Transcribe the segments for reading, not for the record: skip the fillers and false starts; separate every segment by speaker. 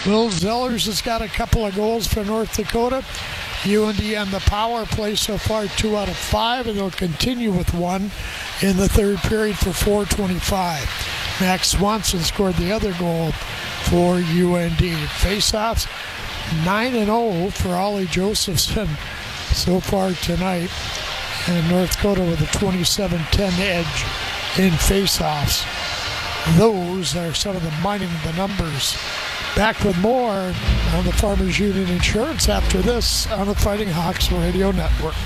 Speaker 1: Will Zellers has got a couple of goals for North Dakota. UND on the power play so far 2 out of 5, and they'll continue with one in the third period for 4:25. Max Swanson scored the other goal for UND. Faceoffs 9-0 for Ollie Josephson so far tonight, and North Dakota with a 27-10 edge in faceoffs. Those are some of the mining the numbers. Back with more on the Farmers Union Insurance after this on the Fighting Hawks Radio Network.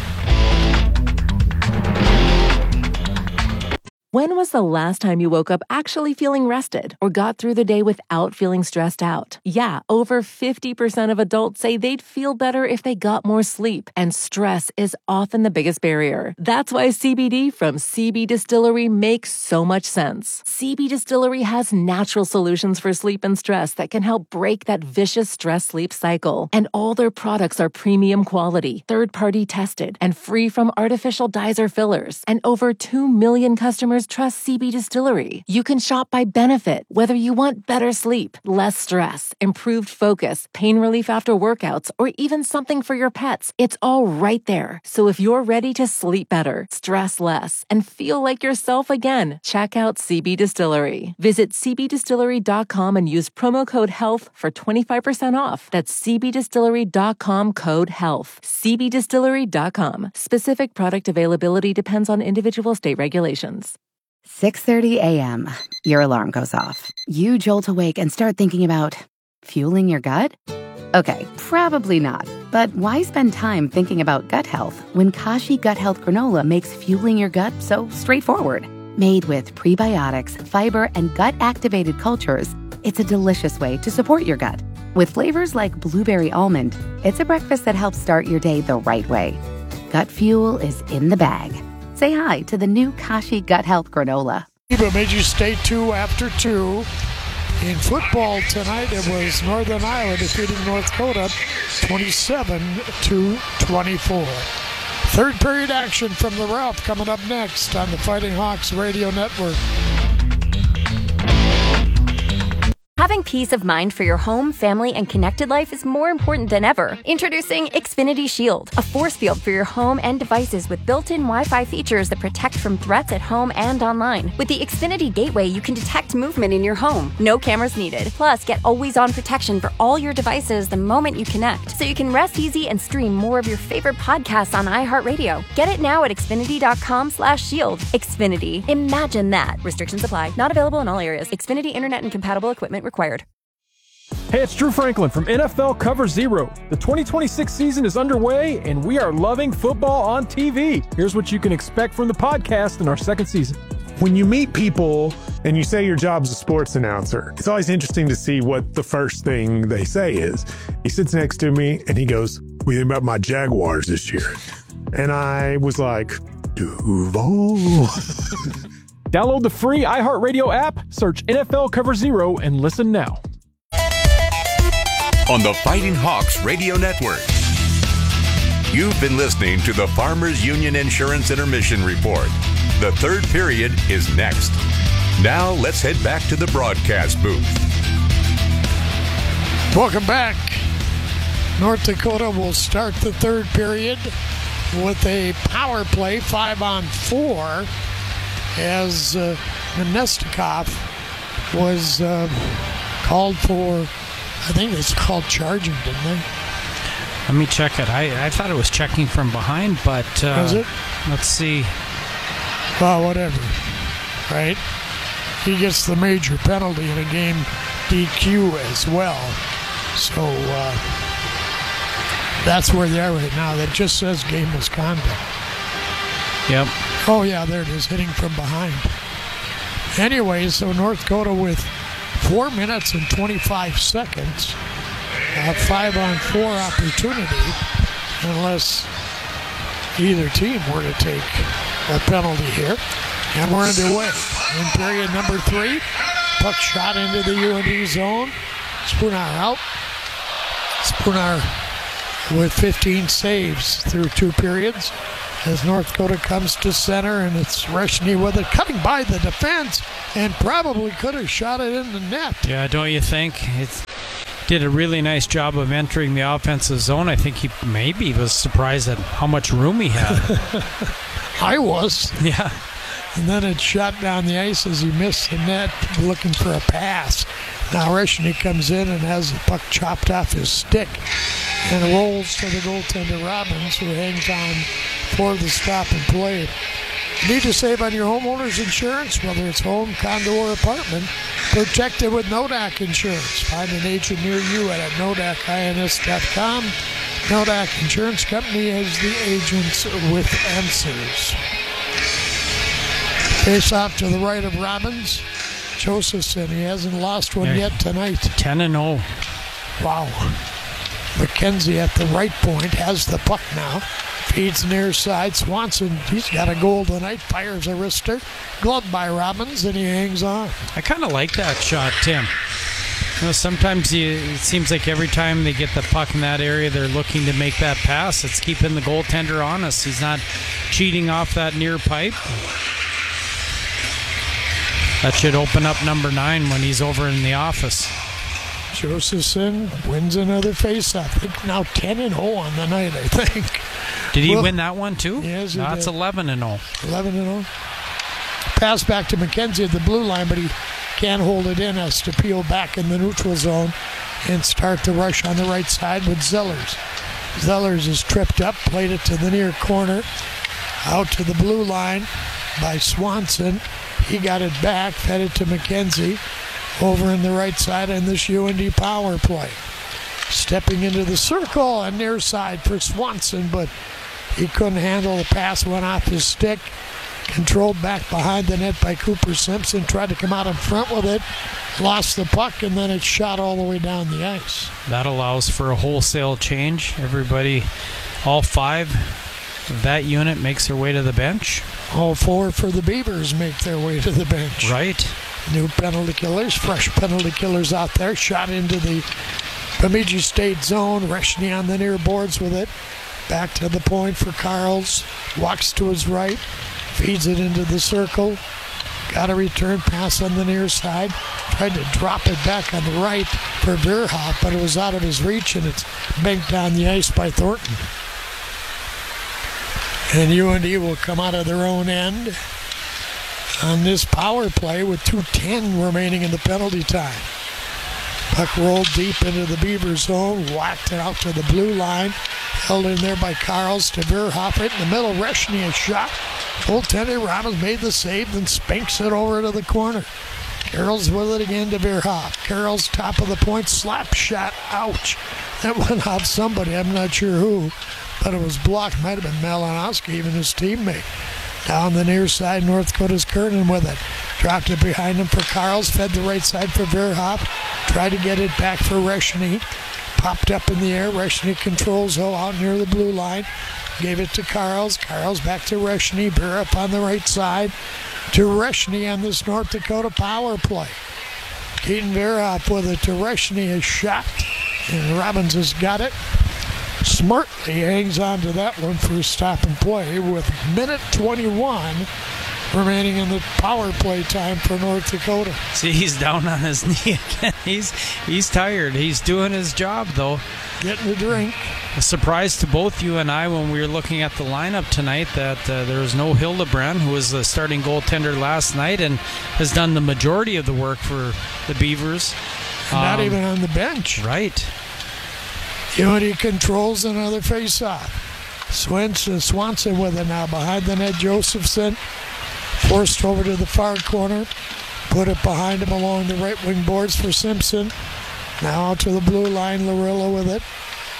Speaker 2: When was the last time you woke up actually feeling rested or got through the day without feeling stressed out? Yeah, over 50% of adults say they'd feel better if they got more sleep, and stress is often the biggest barrier. That's why CBD from CB Distillery makes so much sense. CB Distillery has natural solutions for sleep and stress that can help break that vicious stress-sleep cycle. And all their products are premium quality, third-party tested, and free from artificial dyes or fillers. And over 2 million customers trust CB Distillery. You can shop by benefit, whether you want better sleep, less stress, improved focus, pain relief after workouts, or even something for your pets. It's all right there. So if you're ready to sleep better, stress less, and feel like yourself again, check out CB Distillery. Visit cbdistillery.com and use promo code HEALTH for 25% off. That's cbdistillery.com, code HEALTH. cbdistillery.com. Specific product availability depends on individual state regulations.
Speaker 3: 6:30 a.m. Your alarm goes off. You jolt awake and start thinking about fueling your gut? Okay, probably not. But why spend time thinking about gut health when Kashi Gut Health Granola makes fueling your gut so straightforward? Made with prebiotics, fiber, and gut-activated cultures, it's a delicious way to support your gut. With flavors like blueberry almond, it's a breakfast that helps start your day the right way. Gut fuel is in the bag. Say hi to the new Kashi Gut Health Granola.
Speaker 1: Made you stay 2 after 2. In football tonight, it was Northern Iowa defeating North Dakota 27-24. Third period action from the Ralph coming up next on the Fighting Hawks Radio Network.
Speaker 4: Having peace of mind for your home, family, and connected life is more important than ever. Introducing Xfinity Shield, a force field for your home and devices with built-in Wi-Fi features that protect from threats at home and online. With the Xfinity Gateway, you can detect movement in your home. No cameras needed. Plus, get always-on protection for all your devices the moment you connect, so you can rest easy and stream more of your favorite podcasts on iHeartRadio. Get it now at Xfinity.com/shield. Xfinity. Imagine that. Restrictions apply. Not available in all areas. Xfinity Internet and compatible equipment required.
Speaker 5: Hey, it's Drew Franklin from NFL Cover Zero. The 2026 season is underway, and we are loving football on TV. Here's what you can expect from the podcast in our second season.
Speaker 6: When you meet people and you say your job's a sports announcer, it's always interesting to see what the first thing they say is. He sits next to me and he goes, "What do you think about my Jaguars this year?" And I was like, Duval.
Speaker 5: Download the free iHeartRadio app, search NFL Cover Zero, and listen now.
Speaker 7: On the Fighting Hawks Radio Network. You've been listening to the Farmers Union Insurance Intermission Report. The third period is next. Now let's head back to the broadcast booth.
Speaker 1: Welcome back. North Dakota will start the third period with a power play 5-on-4 as Menestikov was called for, I think it's called charging, didn't they?
Speaker 8: Let me check it. I thought it was checking from behind, but
Speaker 1: was it?
Speaker 8: Let's see.
Speaker 1: Well, whatever, right? He gets the major penalty in a game DQ as well. So that's where they are right now. That just says game misconduct.
Speaker 8: Yep.
Speaker 1: Oh, yeah, there it is, hitting from behind. Anyway, so North Dakota with 4 minutes and 25 seconds, a 5-on-4 opportunity, unless either team were to take a penalty here. And we're underway. In period number 3, puck shot into the UND zone. Spooner out. Spooner with 15 saves through 2 periods. As North Dakota comes to center, and it's Reshny with it, cutting by the defense, and probably could have shot it in the net.
Speaker 8: Yeah, don't you think? did a really nice job of entering the offensive zone. I think he maybe was surprised at how much room he had.
Speaker 1: I was.
Speaker 8: Yeah.
Speaker 1: And then it shot down the ice as he missed the net looking for a pass. Now Reshny comes in and has the puck chopped off his stick and rolls to the goaltender Robbins, who hangs on for the stop and play. Need to save on your homeowner's insurance, whether it's home, condo, or apartment. Protect it with Nodak Insurance. Find an agent near you at nodakins.com. Nodak Insurance Company has the agents with answers. Face off to the right of Robbins. Josephson, he hasn't lost one yet tonight.
Speaker 8: 10-0.
Speaker 1: Wow. McKenzie at the right point has the puck now. Feeds near side. Swanson, he's got a goal tonight. Fires a wrister. Gloved by Robbins, and he hangs on.
Speaker 8: I kind of like that shot, Tim. You know, sometimes it seems like every time they get the puck in that area, they're looking to make that pass. It's keeping the goaltender honest. He's not cheating off that near pipe. That should open up number 9 when he's over in the office.
Speaker 1: Josephson wins another faceoff. I think now 10-0 on the night, I think.
Speaker 8: Did he win that one too?
Speaker 1: Yes, he
Speaker 8: That's
Speaker 1: did.
Speaker 8: 11-0.
Speaker 1: 11-0. Pass back to McKenzie at the blue line, but he can't hold it in. Has to peel back in the neutral zone and start the rush on the right side with Zellers. Zellers is tripped up, played it to the near corner. Out to the blue line by Swanson. He got it back, fed it to McKenzie. Over in the right side on this UND power play. Stepping into the circle and near side for Swanson, but he couldn't handle the pass, went off his stick. Controlled back behind the net by Cooper Simpson. Tried to come out in front with it. Lost the puck, and then it shot all the way down the ice.
Speaker 8: That allows for a wholesale change. Everybody, all 5 of that unit makes their way to the bench.
Speaker 1: All 4 for the Beavers make their way to the bench.
Speaker 8: Right.
Speaker 1: New penalty killers, fresh penalty killers out there. Shot into the Bemidji State zone. Reshny on the near boards with it. Back to the point for Carls. Walks to his right. Feeds it into the circle. Got a return pass on the near side. Tried to drop it back on the right for Verhoff, but it was out of his reach, and it's banked down the ice by Thornton. And UND will come out of their own end on this power play with 2:10 remaining in the penalty time. Puck rolled deep into the Beaver zone, whacked it out to the blue line, held in there by Carls to Verhoff. Right in the middle, Reshny a shot. Goaltender Robbins made the save, then spanks it over to the corner. Carroll's with it again to Verhoff. Carroll's top of the point, slap shot, ouch. That went off somebody, I'm not sure who, but it was blocked. Might have been Malinowski, even his teammate. Down the near side, North Dakota's Kernan with it. Dropped it behind him for Carls, fed the right side for Verhoff. Tried to get it back for Reshny. Popped up in the air. Reshny controls out near the blue line. Gave it to Carls. Carls back to Reshny. Verhoff on the right side to Reshny on this North Dakota power play. Keaton Verhoff with it to Reshny, a shot. And Robbins has got it. Smartly hangs on to that one for a stop and play with minute 21 remaining in the power play time for North Dakota.
Speaker 8: See, he's down on his knee again. He's tired. He's doing his job, though.
Speaker 1: Getting a drink.
Speaker 8: A surprise to both you and I when we were looking at the lineup tonight that there was no Hildebrand, who was the starting goaltender last night and has done the majority of the work for the Beavers.
Speaker 1: Not even on the bench.
Speaker 8: Right.
Speaker 1: UND controls another faceoff. Swanson with it now behind the net. Josephson forced over to the far corner. Put it behind him along the right wing boards for Simpson. Now out to the blue line. Larillo with it.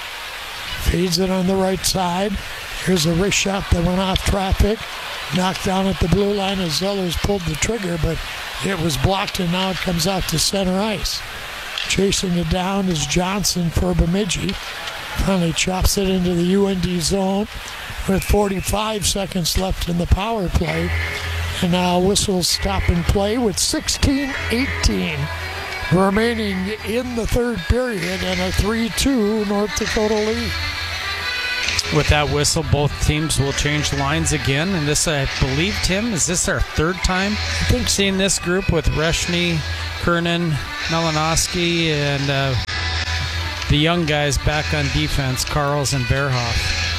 Speaker 1: Feeds it on the right side. Here's a wrist shot that went off traffic. Knocked down at the blue line as Zellers pulled the trigger, but it was blocked, and now it comes out to center ice. Chasing it down is Johnson for Bemidji. Finally chops it into the UND zone with 45 seconds left in the power play. And now whistle stop and play with 16:18 remaining in the third period and a 3-2 North Dakota lead.
Speaker 8: With that whistle, both teams will change lines again. And this, I believe, Tim, is this our third time seeing this group with Reshny, Kernan, Malinowski, and the young guys back on defense, Carls and Verhoff.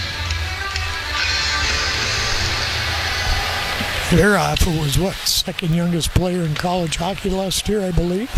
Speaker 1: Verhoff was, second youngest player in college hockey last year, I believe.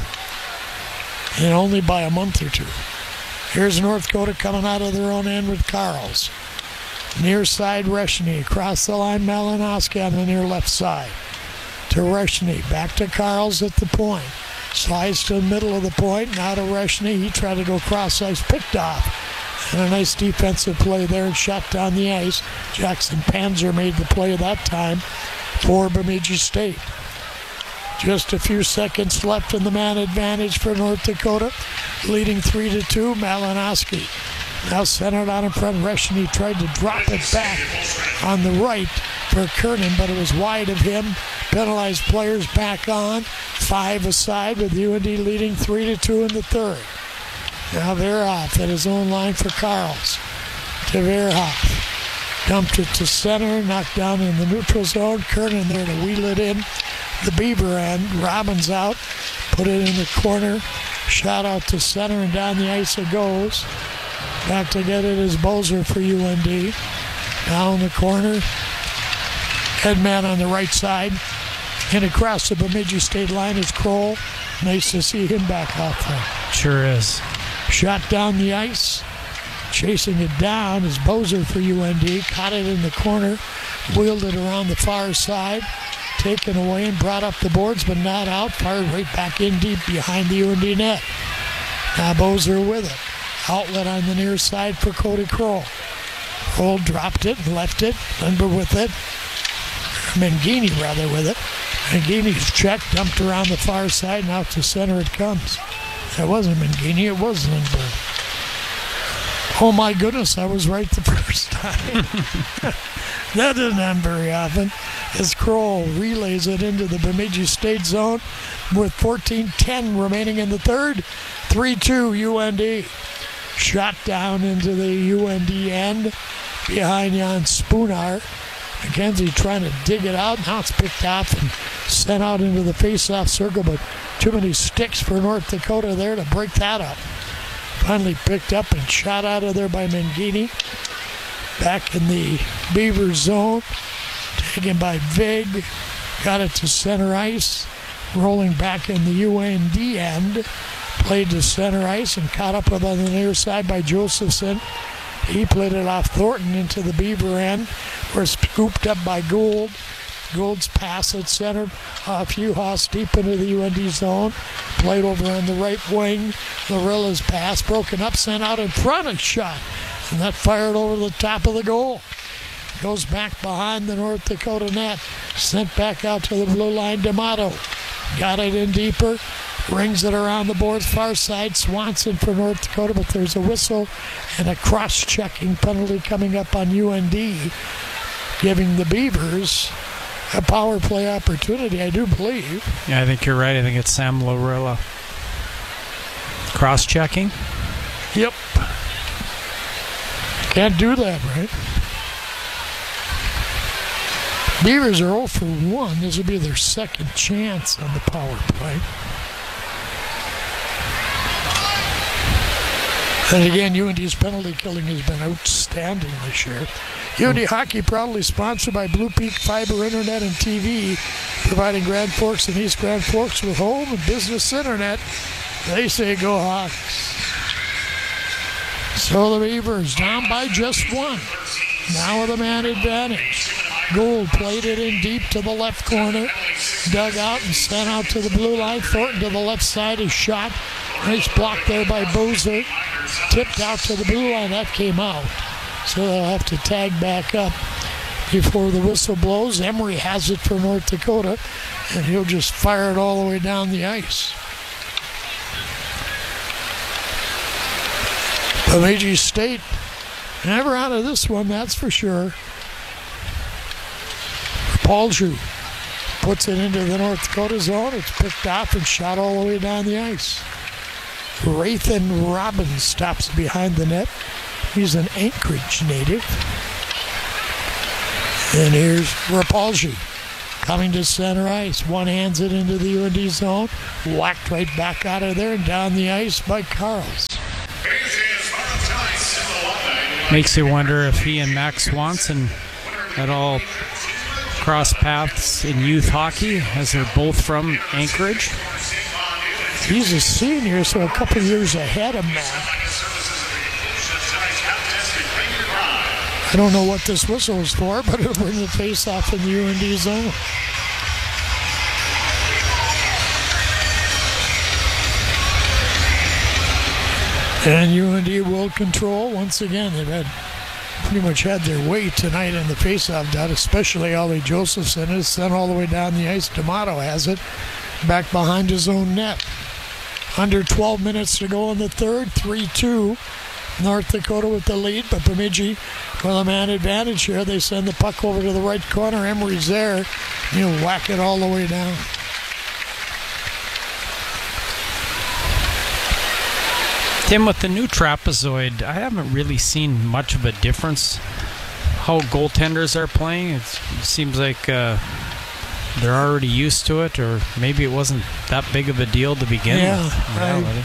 Speaker 1: And only by a month or two. Here's North Dakota coming out of their own end with Carls. Near side, Reshny. Across the line, Malinowski on the near left side. To Reshny. Back to Carls at the point. Slides to the middle of the point. Now to Reshny. He tried to go cross ice. Picked off. And a nice defensive play there and shot down the ice. Jackson Panzer made the play that time for Bemidji State. Just a few seconds left in the man advantage for North Dakota. Leading 3-2, Malinowski. Now centered out in front. Reshny tried to drop it back on the right for Kernan, but it was wide of him. Penalized players back on. 5 aside with UND leading 3-2 in the third. Now Verhoff at his own line for Carls. To Verhoff. Dumped it to center. Knocked down in the neutral zone. Kernan there to wheel it in. The Beaver end. Robbins out. Put it in the corner. Shot out to center and down the ice it goes. Back to get it is Bozer for UND. Now in the corner. Headman on the right side. And across the Bemidji State line is Kroll. Nice to see him back out there.
Speaker 8: Sure is.
Speaker 1: Shot down the ice. Chasing it down is Bozer for UND. Caught it in the corner. Wheeled it around the far side. Taken away and brought up the boards, but not out. Fired right back in deep behind the UND net. Now Bozer with it. Outlet on the near side for Cody Kroll. Kroll dropped it and left it. Lindbergh with it. Mangini rather with it. Mangini's check dumped around the far side and out to center it comes. That wasn't Mangini, it was Lindbergh. Oh my goodness, I was right the first time. That doesn't happen very often. As Kroll relays it into the Bemidji State zone with 14:10 remaining in the third. 3-2 UND. Shot down into the UND end behind Jan Spoonar. McKenzie trying to dig it out. Now it's picked off and sent out into the face-off circle, but too many sticks for North Dakota there to break that up. Finally picked up and shot out of there by Mangini. Back in the Beaver zone. Taken by Vig. Got it to center ice. Rolling back in the UND end. Played to center ice and caught up with on the near side by Josephson. He played it off Thornton into the Beaver end. Was scooped up by Gould. Gould's pass at center. Fuhas deep into the UND zone. Played over on the right wing. Larilla's pass broken up, sent out in front and shot. And that fired over the top of the goal. Goes back behind the North Dakota net. Sent back out to the blue line. D'Amato got it in deeper. Rings it around the boards far side. Swanson for North Dakota, but there's a whistle and a cross-checking penalty coming up on UND, giving the Beavers a power play opportunity, I do believe.
Speaker 8: Yeah, I think you're right. I think it's Sam Larilla. Cross-checking?
Speaker 1: Yep. Can't do that, right? Beavers are 0 for 1. This will be their second chance on the power play. And again, UND's penalty killing has been outstanding this year. UND Hockey proudly sponsored by Blue Peak Fiber Internet and TV, providing Grand Forks and East Grand Forks with home and business internet. They say go Hawks. So the Beavers down by just 1. Now with a man advantage. Gould played it in deep to the left corner. Dug out and sent out to the blue line. Thornton to the left side is shot. Nice block there by Bozer. Tipped out to the blue line. That came out. So they'll have to tag back up before the whistle blows. Emery has it for North Dakota, and he'll just fire it all the way down the ice. Bemidji State never out of this one, that's for sure. Paulju puts it into the North Dakota zone. It's picked off and shot all the way down the ice. Rathan Robbins stops behind the net. He's an Anchorage native. And here's Rapalji coming to center ice. One hands it into the UND zone. Whacked right back out of there and down the ice by Carls.
Speaker 8: Makes you wonder if he and Max Swanson at all cross paths in youth hockey, as they're both from Anchorage.
Speaker 1: He's a senior, so a couple years ahead of Mac. I don't know what this whistle is for, but it'll bring the face-off in the UND zone. And UND will control once again. They've pretty much had their way tonight in the face-off dot, especially Ollie Josephson is sent all the way down the ice. D'Amato has it back behind his own net. Under 12 minutes to go in the third, 3-2. North Dakota with the lead, but Bemidji with a man advantage here. They send the puck over to the right corner. Emery's there. You whack it all the way down.
Speaker 8: Tim, with the new trapezoid, I haven't really seen much of a difference how goaltenders are playing. It seems like they're already used to it, or maybe it wasn't that big of a deal to begin with.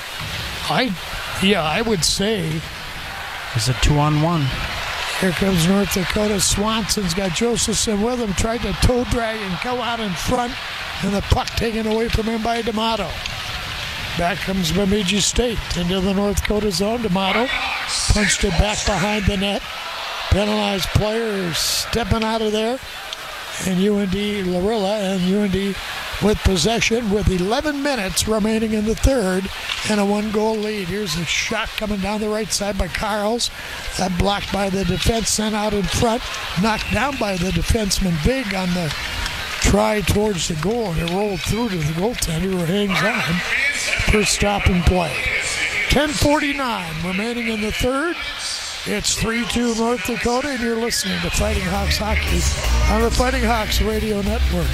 Speaker 1: I would say
Speaker 8: it's a 2-on-1.
Speaker 1: Here comes North Dakota. Swanson's got Josephson with him. Tried to toe drag and go out in front, and the puck taken away from him by D'Amato. Back comes Bemidji State into the North Dakota zone. D'Amato punched it back behind the net. Penalized player stepping out of there. And UND Larilla and UND with possession with 11 minutes remaining in the third and a 1-goal lead. Here's a shot coming down the right side by Carls. That blocked by the defense, sent out in front, knocked down by the defenseman Big on the try towards the goal, and it rolled through to the goaltender who hangs on for stop and play. 10:49 remaining in the third. It's 3-2 North Dakota, and you're listening to Fighting Hawks Hockey on the Fighting Hawks Radio Network.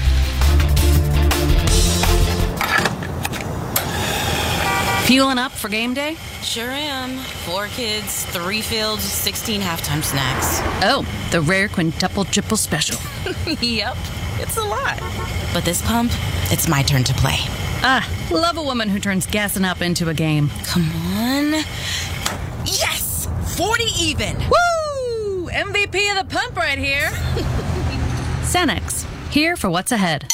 Speaker 9: Fueling up for game day?
Speaker 10: Sure am. 4 kids, 3 fields, 16 halftime snacks.
Speaker 9: Oh, the rare quintuple triple special.
Speaker 10: Yep, it's a lot. But this pump, it's my turn to play.
Speaker 9: Ah, love a woman who turns gassing up into a game.
Speaker 10: Come on. Yes! 40 even.
Speaker 9: Woo! MVP of the pump right here. Cenex, here for what's ahead.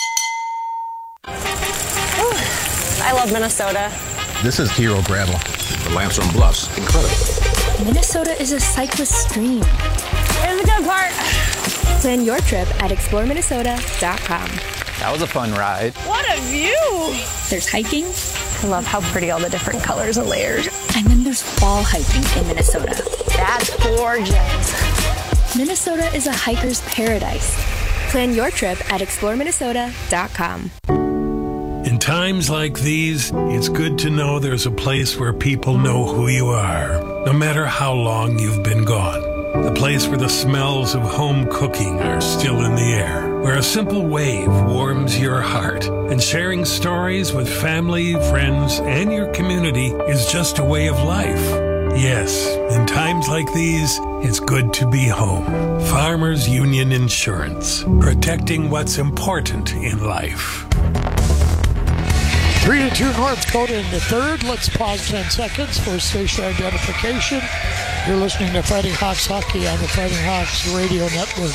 Speaker 11: Ooh, I love Minnesota.
Speaker 12: This is Hero Gravel. The Lamps on Bluffs. Incredible.
Speaker 13: Minnesota is a cyclist dream.
Speaker 11: Here's the good part.
Speaker 13: Plan your trip at exploreminnesota.com.
Speaker 12: That was a fun ride.
Speaker 11: What a view!
Speaker 13: There's hiking. I love how pretty all the different colors and layers. And then there's fall hiking in Minnesota.
Speaker 11: That's gorgeous.
Speaker 13: Minnesota is a hiker's paradise. Plan your trip at exploreminnesota.com.
Speaker 14: In times like these, it's good to know there's a place where people know who you are, no matter how long you've been gone. A place where the smells of home cooking are still in the air, where a simple wave warms your heart, and sharing stories with family, friends, and your community is just a way of life. Yes, in times like these, it's good to be home. Farmers Union Insurance, protecting what's important in life.
Speaker 1: 3-2 North Dakota in the third. Let's pause 10 seconds for station identification. You're listening to Fighting Hawks Hockey on the Fighting Hawks Radio Network.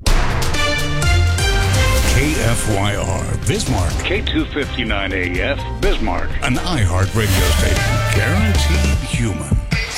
Speaker 15: KFYR Bismarck.
Speaker 16: K259AF Bismarck.
Speaker 15: An iHeart radio station. Guaranteed human.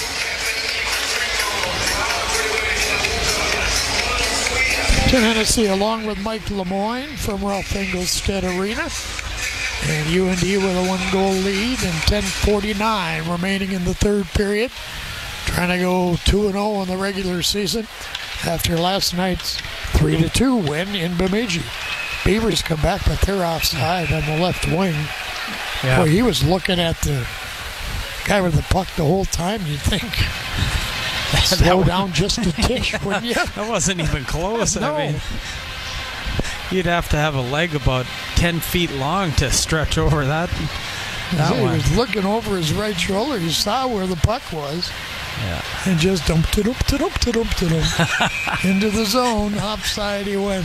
Speaker 1: To Hennessy along with Mike Lemoyne from Ralph Engelstad Arena. And UND with a 1-goal lead and 10:49 remaining in the third period. Trying to go 2-0 in the regular season after last night's 3-2 win in Bemidji. Beavers come back, but they're offside on the left wing. Yeah. Boy, he was looking at the guy with the puck the whole time. You'd think slow down just a tick, wouldn't you?
Speaker 8: That wasn't even close.
Speaker 1: No.
Speaker 8: I mean, you'd have to have a leg about 10 feet long to stretch over that
Speaker 1: He was looking over his right shoulder. He saw where the puck was.
Speaker 8: Yeah.
Speaker 1: And just dumped it into the zone. Offside he went.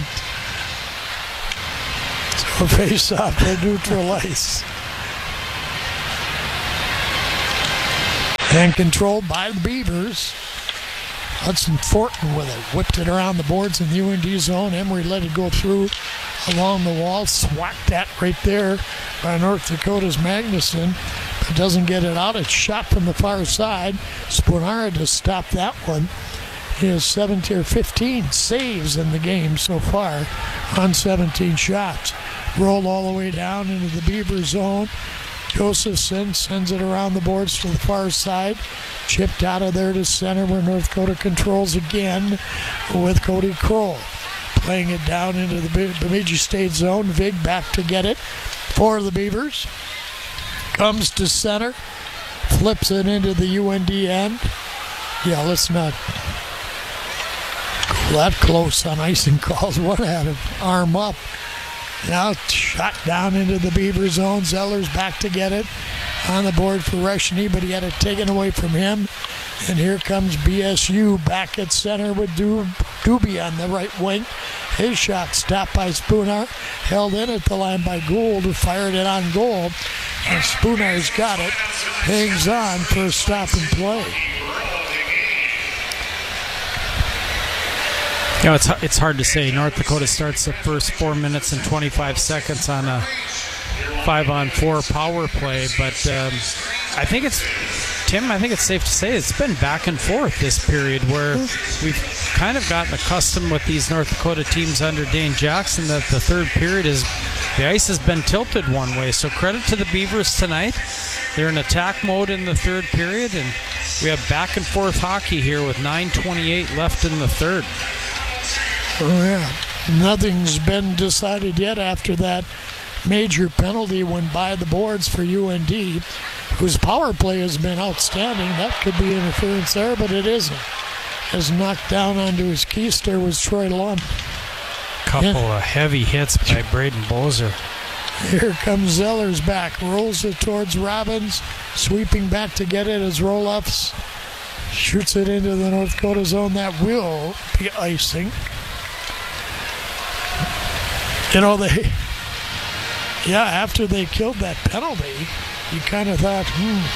Speaker 1: So face off to neutral ice. And controlled by the Beavers. Hudson Fortin with it. Whipped it around the boards in the UND zone. Emery let it go through along the wall. Swacked that right there by North Dakota's Magnuson. But doesn't get it out. It's shot from the far side. Spunara to stop that one. He has 17 or 15 saves in the game so far on 17 shots. Rolled all the way down into the Beaver zone. Josephson sends it around the boards to the far side. Chipped out of there to center where North Dakota controls again with Cody Kroll. Playing it down into the Bemidji State zone. Vig back to get it for the Beavers. Comes to center. Flips it into the UND end. Yeah, let's not go that close on icing calls. One had an arm up. Now shot down into the Beaver zone. Zeller's back to get it on the board for Reshny, but he had it taken away from him. And here comes BSU back at center with Doobie on the right wing. His shot stopped by Spooner. Held in at the line by Gould, who fired it on goal. And Spooner's got it. Hangs on for a stop and play.
Speaker 8: You know, it's hard to say. North Dakota starts the first 4 minutes and 25 seconds on a 5-on-4 power play, but I think it's safe to say it's been back and forth this period where we've kind of gotten accustomed with these North Dakota teams under Dane Jackson that the third period the ice has been tilted one way. So credit to the Beavers tonight. They're in attack mode in the third period, and we have back and forth hockey here with 9:28 left in the third.
Speaker 1: Oh, yeah. Nothing's been decided yet after that major penalty went by the boards for UND, whose power play has been outstanding. That could be interference there, but it isn't. As knocked down onto his keister was Troy Lund.
Speaker 8: Couple of heavy hits by Braden Bozer.
Speaker 1: Here comes Zeller's back. Rolls it towards Robbins. Sweeping back to get it as Roloffs shoots it into the North Dakota zone. That will be icing. You know, after they killed that penalty, you kind of thought,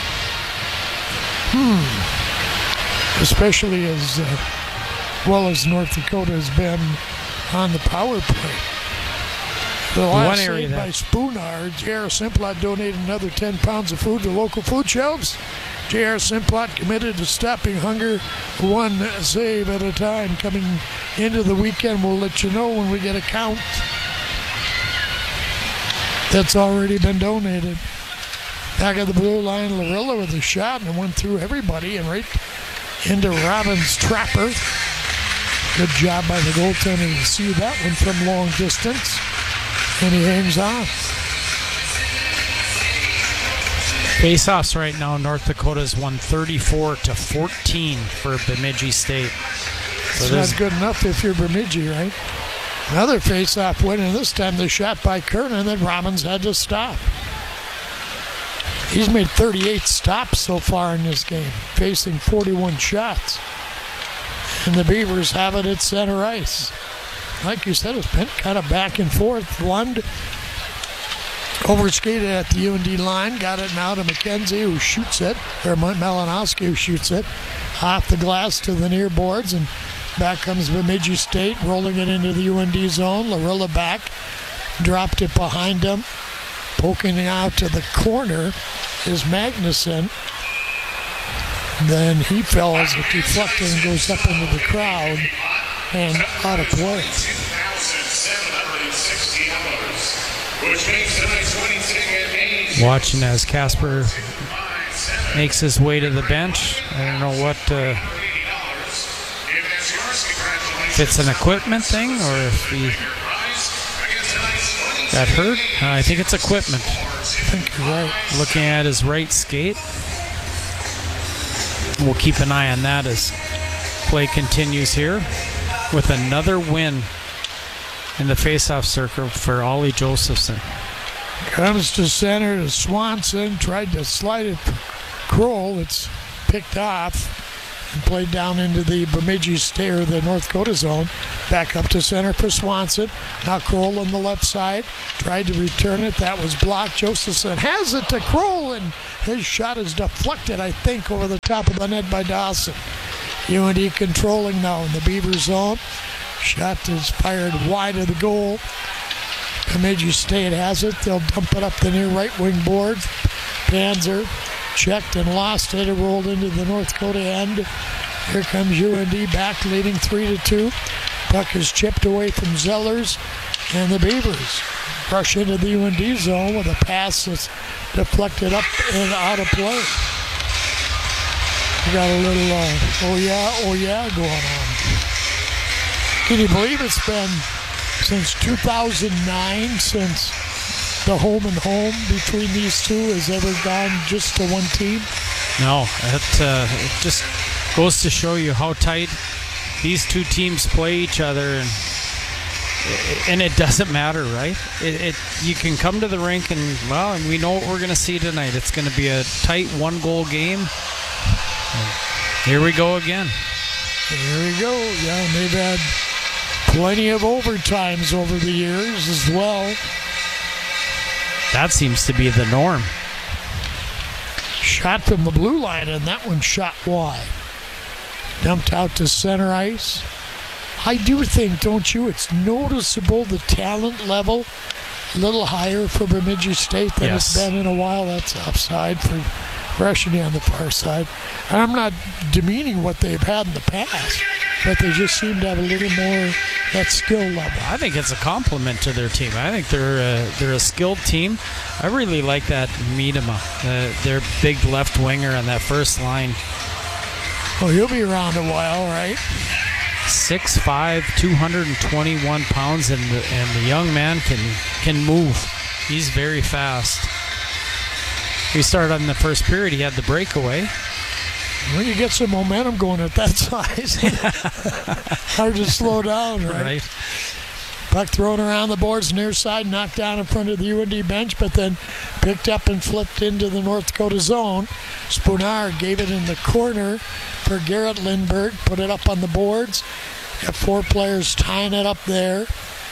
Speaker 1: especially as well as North Dakota has been on the power play. The last save by Spooner, J.R. Simplot donated another 10 pounds of food to local food shelves. J.R. Simplot committed to stopping hunger one save at a time. Coming into the weekend, we'll let you know when we get a count. That's already been donated. Back of the blue line, Larilla with a shot, and it went through everybody and right into Robbins' trapper. Good job by the goaltender to see that one from long distance. And he hangs on.
Speaker 8: Face-offs right now, North Dakota's won 34-14 for Bemidji State.
Speaker 1: So that's not good enough if you're Bemidji, right? Another face-off win, and this time the shot by Kernan that Robbins had to stop. He's made 38 stops so far in this game, facing 41 shots. And the Beavers have it at center ice. Like you said, it's been kind of back and forth. Lund overskated at the UND line, got it now to McKenzie, who shoots it, or Malinowski, who shoots it off the glass to the near boards, and back comes Bemidji State, rolling it into the UND zone. Larilla back, dropped it behind him, poking it out to the corner is Magnuson. Then he fell as a deflector and goes up into the crowd and out of play.
Speaker 8: Watching as Casper makes his way to the bench. I don't know what if it's an equipment thing or if he got hurt. I think it's equipment.
Speaker 1: I think you're right.
Speaker 8: Looking at his right skate. We'll keep an eye on that as play continues here with another win in the faceoff circle for Ollie Josephson.
Speaker 1: Comes to center to Swanson, tried to slide it for Kroll. It's picked off and played down into the Bemidji State or the North Dakota zone. Back up to center for Swanson. Now Kroll on the left side. Tried to return it. That was blocked. Josephson has it to Kroll, and his shot is deflected, I think, over the top of the net by Dawson. UND controlling now in the Beaver zone. Shot is fired wide of the goal. Bemidji State has it. They'll dump it up the near right wing boards. Panzer checked and lost it. It rolled into the North Dakota end. Here comes UND back leading 3-2. Puck is chipped away from Zellers, and the Beavers rush into the UND zone with a pass that's deflected up and out of play. We got a little oh yeah going on. Can you believe it's been since 2009 since the home and home between these two has ever gone just to one team?
Speaker 8: No, it just goes to show you how tight these two teams play each other, and it doesn't matter, right? You can come to the rink and we know what we're going to see tonight. It's going to be a tight one-goal game. And here we go again.
Speaker 1: Here we go. Yeah, and they've had plenty of overtimes over the years as well.
Speaker 8: That seems to be the norm.
Speaker 1: Shot from the blue line, and that one shot wide. Dumped out to center ice. I do think, don't you, it's noticeable the talent level a little higher for Bemidji State than it's been in a while. That's offside for Freshany on the far side. And I'm not demeaning what they've had in the past, but they just seem to have a little more that skill level.
Speaker 8: I think it's a compliment to their team. I think they're a skilled team. I really like that Miedema, their big left winger on that first line.
Speaker 1: Oh, he'll be around a while, right?
Speaker 8: 6'5", 221 pounds, and the young man can move. He's very fast. He started on the first period. He had the breakaway.
Speaker 1: When you get some momentum going at that size, hard to slow down, right? Puck thrown around the boards near side, knocked down in front of the UND bench, but then picked up and flipped into the North Dakota zone. Spoonar gave it in the corner for Garrett Lindbergh, put it up on the boards. Got four players tying it up there.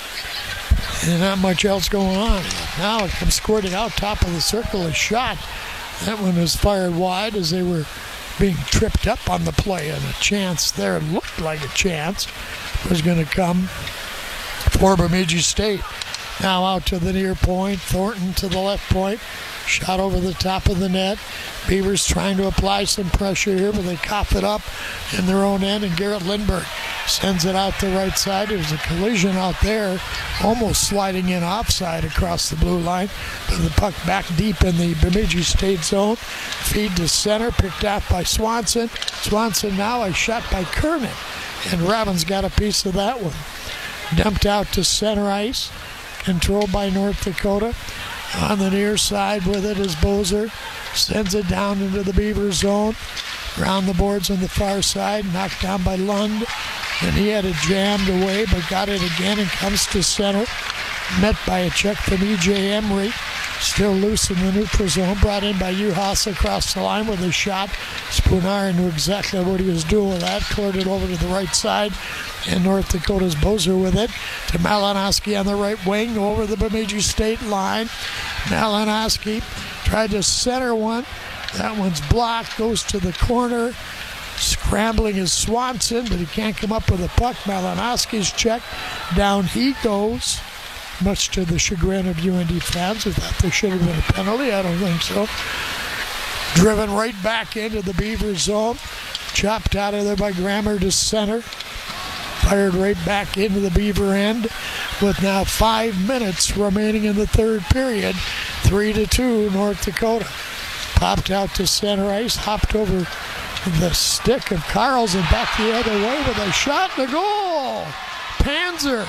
Speaker 1: And not much else going on. Now it comes squirting out top of the circle, a shot. That one was fired wide as they were being tripped up on the play, and a chance there, it looked like a chance, was going to come for Bemidji State. Now out to the near point, Thornton to the left point, shot over the top of the net. Beavers trying to apply some pressure here, but they cough it up in their own end, and Garrett Lindbergh sends it out the right side. There's a collision out there, almost sliding in offside across the blue line, but the puck back deep in the Bemidji State zone. Feed to center, picked off by Swanson. Swanson now a shot by Kernan, and Robbins got a piece of that one. Dumped out to center ice, controlled by North Dakota. On the near side with it is Bozer. Sends it down into the Beaver zone. Around the boards on the far side. Knocked down by Lund. And he had it jammed away, but got it again and comes to center. Met by a check from E.J. Emery. Still loose in the neutral zone. Brought in by Uhas across the line with a shot. Spoonar knew exactly what he was doing with that. Cleared it over to the right side. And North Dakota's Bozer with it to Malinowski on the right wing over the Bemidji State line. Malinowski tried to center one. That one's blocked. Goes to the corner. Scrambling is Swanson, but he can't come up with a puck. Malinowski's checked. Down he goes. Much to the chagrin of UND fans who thought there should have been a penalty. I don't think so. Driven right back into the Beaver zone. Chopped out of there by Grammer to center. Fired right back into the Beaver end with now 5 minutes remaining in the third period. 3-2 North Dakota. Popped out to center ice, hopped over the stick of Carls and back the other way with a shot and a goal. Panzer.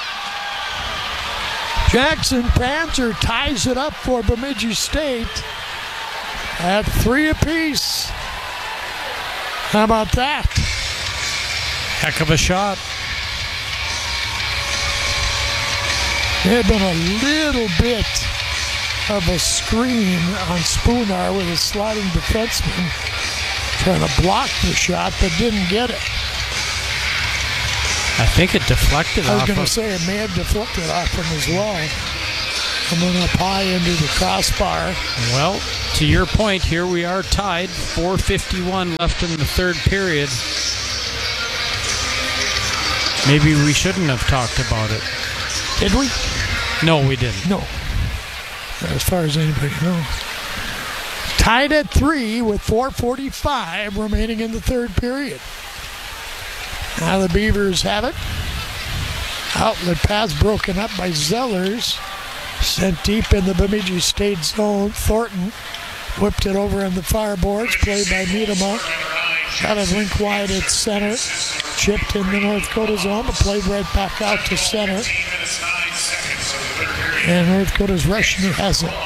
Speaker 1: Jackson Panzer ties it up for Bemidji State at 3 apiece. How about that?
Speaker 8: Heck of a shot.
Speaker 1: There had been a little bit of a screen on Spoonar with a sliding defenseman trying to block the shot, but didn't get it.
Speaker 8: I think it deflected off.
Speaker 1: I was going to say it may have deflected off him as well. Coming up high into the crossbar.
Speaker 8: Well, to your point, here we are tied. 4:51 left in the third period. Maybe we shouldn't have talked about it.
Speaker 1: Did we?
Speaker 8: No, we didn't.
Speaker 1: No. As far as anybody knows. Tied at 3 with 4:45 remaining in the third period. Now the Beavers have it. Outlet pass broken up by Zellers. Sent deep in the Bemidji State zone. Thornton whipped it over on the far boards. Played by Miedema. Got it link wide at center. Chipped in the North Dakota zone, but played right back out to center. And North Dakota's Reshny has it.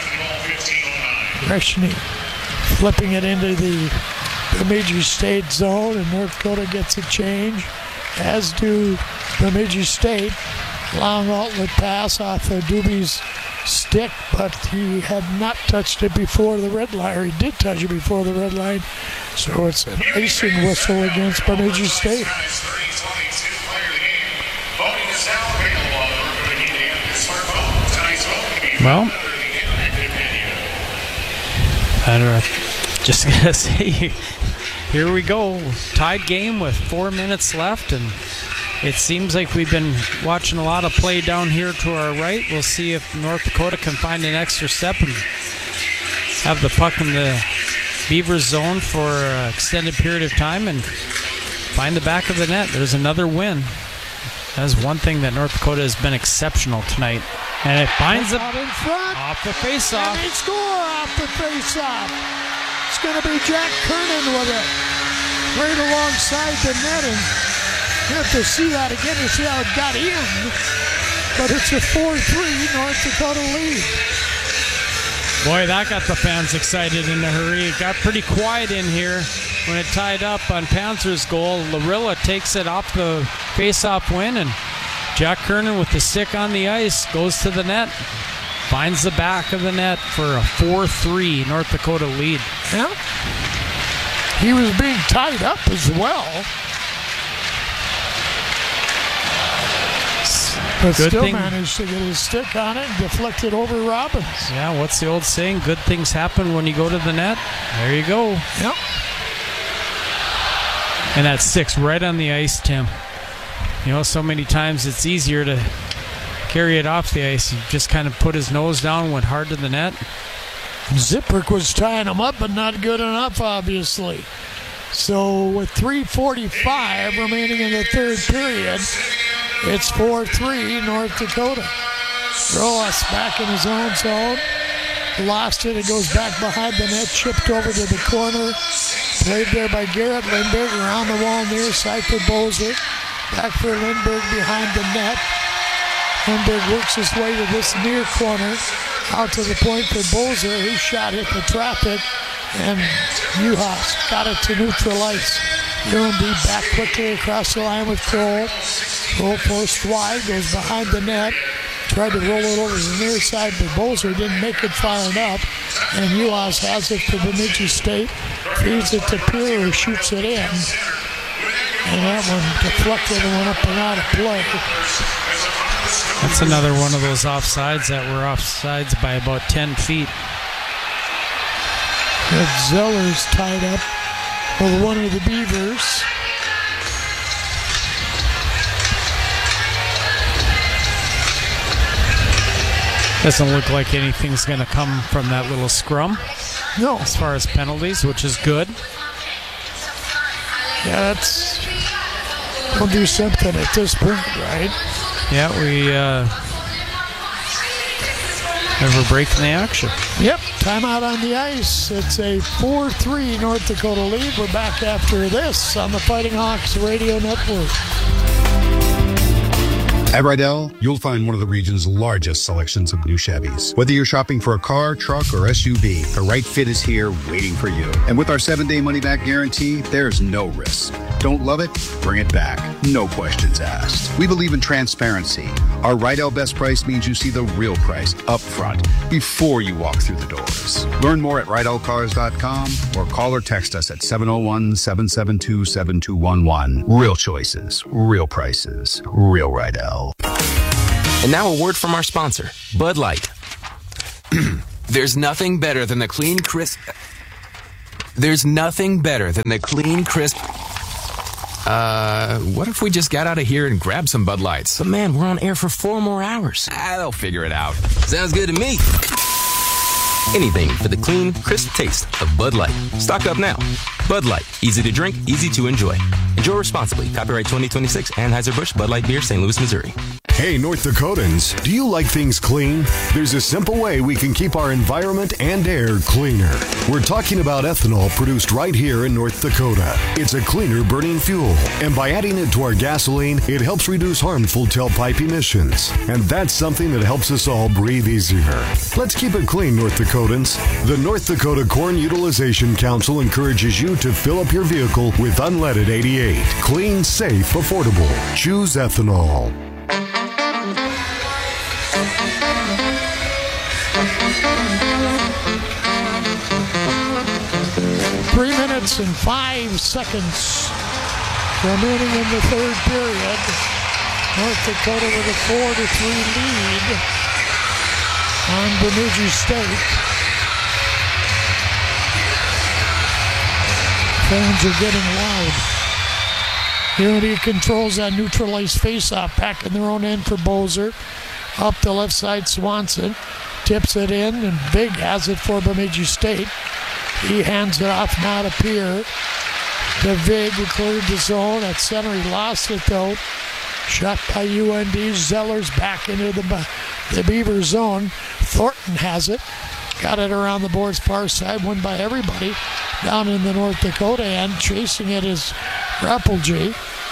Speaker 1: Reshny flipping it into the Bemidji State zone, and North Dakota gets a change, as do Bemidji State. Long outlet pass off of Doobie's stick, but he had not touched it before the red line, or he did touch it before the red line, so it's an icing whistle against Bemidji State.
Speaker 8: Well, I don't know. Just gonna say, here we go. Tied game with 4 minutes left, and it seems like we've been watching a lot of play down here to our right. We'll see if North Dakota can find an extra step and have the puck in the Beavers zone for an extended period of time and find the back of the net. There's another win. That's one thing that North Dakota has been exceptional tonight. And it finds it
Speaker 1: out in front.
Speaker 8: Off the face-off.
Speaker 1: And they score off the face-off. It's going to be Jack Kernan with it. Right alongside the net. And you have to see that again to see how it got in. But it's a 4-3 North Dakota lead.
Speaker 8: Boy, that got the fans excited in a hurry. It got pretty quiet in here when it tied up on Panzer's goal. Larilla takes it off the face-off win, and Jack Kernan with the stick on the ice goes to the net, finds the back of the net for a 4-3 North Dakota lead.
Speaker 1: Yeah. He was being tied up as well. But
Speaker 8: Good
Speaker 1: still
Speaker 8: thing.
Speaker 1: Managed to get his stick on it and deflect it over Robbins.
Speaker 8: Yeah, what's the old saying? Good things happen when you go to the net. There you go.
Speaker 1: Yep.
Speaker 8: And that stick's right on the ice, Tim. You know, so many times it's easier to carry it off the ice. He just kind of put his nose down, went hard to the net.
Speaker 1: Zipprick was tying him up, but not good enough, obviously. So with 3:45 remaining in the third period, it's 4-3 North Dakota. Roas back in his own zone. Lost it. It goes back behind the net. Chipped over to the corner. Played there by Garrett Lindberg. Around the wall near side for Bozer. Back for Lindberg behind the net. Lindberg works his way to this near corner. Out to the point for Bozer. His shot hit the traffic. And Juhas got it to neutral ice. UND back quickly across the line with Cole. Goal post wide, goes behind the net. Tried to roll it over to the near side, but Bozer didn't make it far enough. And Juhas has it for Bemidji State. Feeds it to Pierre, who shoots it in. And that one deflected and went up and out of play.
Speaker 8: That's another one of those offsides that were offsides by about 10 feet.
Speaker 1: Ed Zeller's tied up with one of the Beavers.
Speaker 8: Doesn't look like anything's going to come from that little scrum.
Speaker 1: No.
Speaker 8: As far as penalties, which is good.
Speaker 1: Yeah, we'll do something at this point, right?
Speaker 8: Yeah, we never breaking the action.
Speaker 1: Yep, timeout on the ice. It's a 4-3 North Dakota lead. We're back after this on the Fighting Hawks Radio Network.
Speaker 17: At Rydell, you'll find one of the region's largest selections of new Chevys. Whether you're shopping for a car, truck, or SUV, the right fit is here waiting for you. And with our 7-day money-back guarantee, there's no risk. Don't love it? Bring it back. No questions asked. We believe in transparency. Our Rydell Best Price means you see the real price up front before you walk through the doors. Learn more at RydellCars.com or call or text us at 701-772-7211. Real choices, real prices, real Rydell.
Speaker 18: And now a word from our sponsor, Bud Light. There's nothing better than the clean, crisp... what if we just got out of here and grabbed some Bud Lights? But man, we're on air for 4 more hours. They'll figure it out. Sounds good to me. Anything for the clean, crisp taste of Bud Light. Stock up now. Bud Light. Easy to drink, easy to enjoy. Enjoy responsibly. Copyright 2026, Anheuser-Busch, Bud Light Beer, St. Louis, Missouri.
Speaker 19: Hey, North Dakotans, do you like things clean? There's a simple way we can keep our environment and air cleaner. We're talking about ethanol produced right here in North Dakota. It's a cleaner burning fuel, and by adding it to our gasoline, it helps reduce harmful tailpipe emissions. And that's something that helps us all breathe easier. Let's keep it clean, North Dakotans. The North Dakota Corn Utilization Council encourages you to fill up your vehicle with unleaded 88. Clean, safe, affordable. Choose ethanol.
Speaker 1: 3 minutes and 5 seconds remaining in the third period. North Dakota with a 4-3 lead on Bemidji State. Fans are getting loud. UND controls that neutralized faceoff back in their own end for Bozer. Up the left side, Swanson tips it in, and Big has it for Bemidji State. He hands it off now to Pierre. To Vig, who cleared the zone. At center, he lost it though. Shot by UND. Zeller's back into the Beaver zone. Thornton has it. Got it around the board's far side. Won by everybody down in the North Dakota end. Chasing it is Rapolji.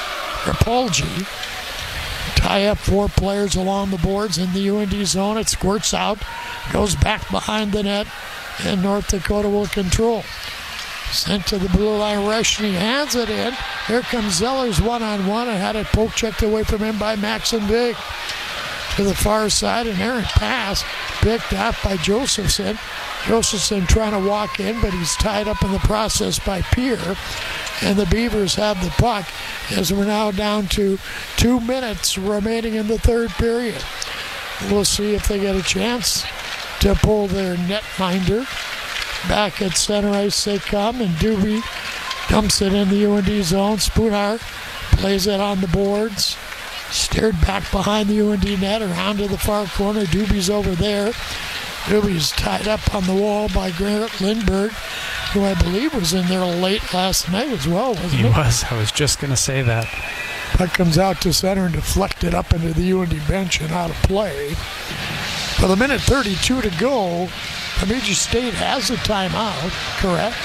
Speaker 1: Tie up 4 players along the boards in the UND zone. It squirts out. Goes back behind the net. And North Dakota will control. Sent to the blue line. Reshny hands it in. Here comes Zeller's one-on-one and had it poke checked away from him by Maxon Vig. To the far side, an errant pass picked up by Josephson. Josephson trying to walk in, but he's tied up in the process by Pierre. And the Beavers have the puck as we're now down to 2 minutes remaining in the third period. We'll see if they get a chance to pull their netminder. Back at center ice they come, and Doobie dumps it in the UND zone. Spoonhart plays it on the boards. Steered back behind the UND net, around to the far corner. Doobie's over there. Doobie's tied up on the wall by Garrett Lindbergh, who I believe was in there late last night as well, wasn't he?
Speaker 8: He was. I was just going to say that.
Speaker 1: Puck comes out to center and deflected up into the UND bench and out of play. With a minute 32 to go, Bemidji State has a timeout, correct?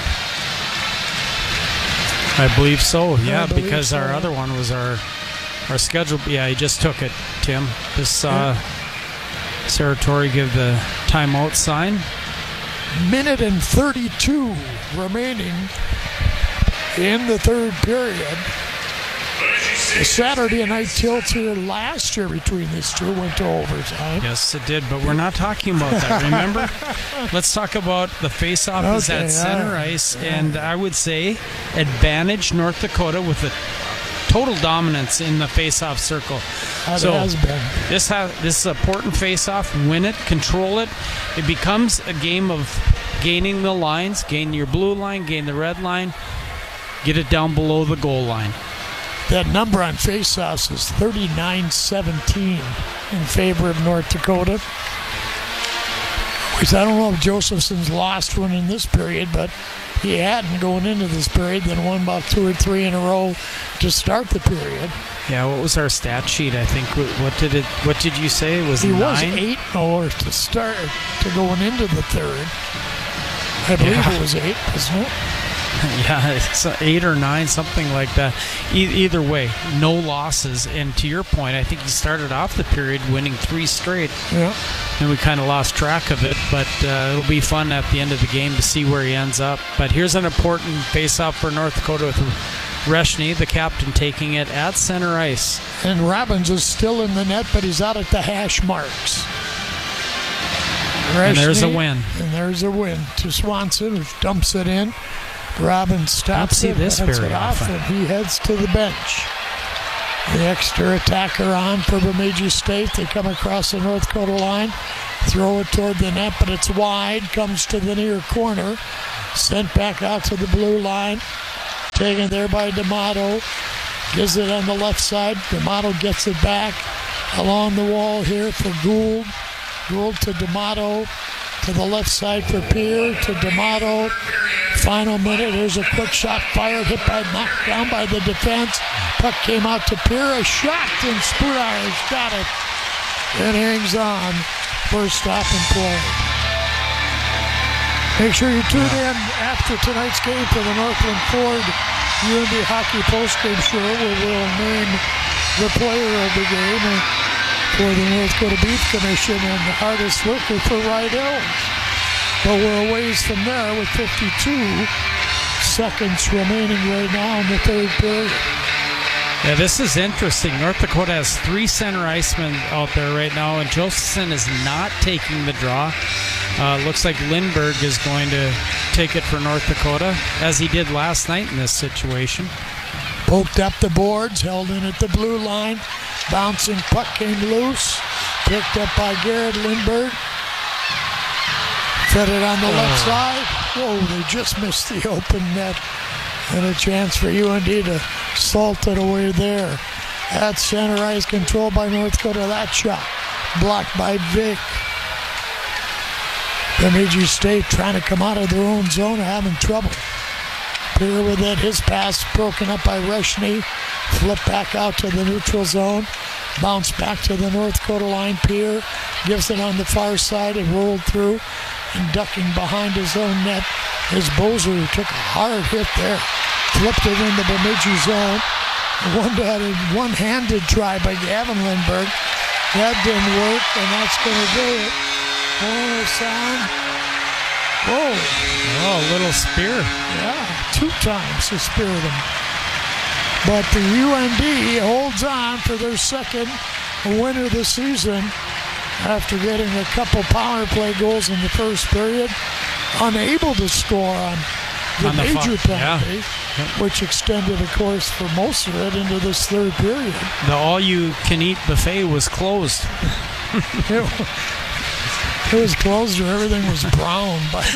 Speaker 8: I believe so, yeah, because so. Our other one was our schedule. Yeah, he just took it, Tim. Just saw Sarah Torrey give the timeout sign.
Speaker 1: Minute and 32 remaining in the third period. The Saturday night tilt here last year between these two went to overtime.
Speaker 8: Yes, it did, but we're not talking about that, remember? Let's talk about the face-off is at center ice, and I would say advantage North Dakota with a total dominance in the face-off circle.
Speaker 1: That has been.
Speaker 8: This is an important face-off. Win it, control it. It becomes a game of gaining the lines, gain your blue line, gain the red line, get it down below the goal line.
Speaker 1: That number on faceoffs is 39-17 in favor of North Dakota. Which I don't know if Josephson's lost one in this period, but he hadn't going into this period, then won about 2 or 3 in a row to start the period.
Speaker 8: Yeah, what was our stat sheet? I think what did you say? It was 9?
Speaker 1: He was 8-0 to start to going into the third. I believe it was 8, wasn't it?
Speaker 8: Yeah, it's 8 or 9, something like that. Either way, no losses. And to your point, I think he started off the period winning 3 straight.
Speaker 1: Yeah.
Speaker 8: And we kind of lost track of it, but it'll be fun at the end of the game to see where he ends up. But here's an important face-off for North Dakota with Reshny, the captain, taking it at center ice.
Speaker 1: And Robbins is still in the net, but he's out at the hash marks.
Speaker 8: And there's a win.
Speaker 1: And there's a win to Swanson, who dumps it in. Robbins stops it,
Speaker 8: this
Speaker 1: heads
Speaker 8: very
Speaker 1: it off,
Speaker 8: often.
Speaker 1: and he heads to the bench. The extra attacker on for Bemidji State. They come across the North Dakota line, throw it toward the net, but it's wide, comes to the near corner, sent back out to the blue line, taken there by D'Amato, gives it on the left side. D'Amato gets it back along the wall here for Gould. Gould to D'Amato, to the left side for Pierre, to D'Amato. Final minute, here's a quick shot fired, knocked down by the defense. Puck came out to Pierre, a shot, and Spudars got it. And hangs on for a stop and play. Make sure you tune in after tonight's game for the Northland Ford UND Hockey postgame show, where we'll name the player of the game for the North Dakota Beef Commission and the hardest worker for Rydell. But we're a ways from there with 52 seconds remaining right now in the third period.
Speaker 8: Yeah, this is interesting. North Dakota has 3 center icemen out there right now, and Josephson is not taking the draw. Looks like Lindbergh is going to take it for North Dakota, as he did last night in this situation.
Speaker 1: Poked up the boards, held in at the blue line. Bouncing puck came loose. Picked up by Garrett Lindbergh. Fed it on the left side. Whoa, they just missed the open net. And a chance for UND to salt it away there. At center ice, controlled by North Dakota. That shot blocked by Vic. Bemidji State trying to come out of their own zone, having trouble. Pierre with it, his pass broken up by Reshny. Flip back out to the neutral zone. Bounce back to the North Dakota line. Pierre gives it on the far side and rolled through. And ducking behind his own net is Bozer, who took a hard hit there. Flipped it into Bemidji zone. One-handed try by Gavin Lindbergh. That didn't work, and that's going to do it. Oh, sound. Whoa.
Speaker 8: Oh, a little spear.
Speaker 1: Yeah, 2 times to spear them. But the UND holds on for their second win of the season after getting a couple power play goals in the first period. Unable to score on the major penalty, which extended, of course, for most of it into this third period.
Speaker 8: The all-you-can-eat buffet was closed.
Speaker 1: It was closed, or everything was brown.